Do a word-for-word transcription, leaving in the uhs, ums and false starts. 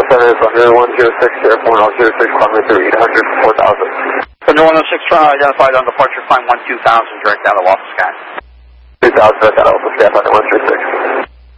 Center is under one zero six, airborne one zero six, climbing through eight hundred, four thousand. Under one oh six, uh, identified on departure, climb one two thousand, direct out of Alpha Sky. two thousand, direct out of Alpha Sky, under one zero six.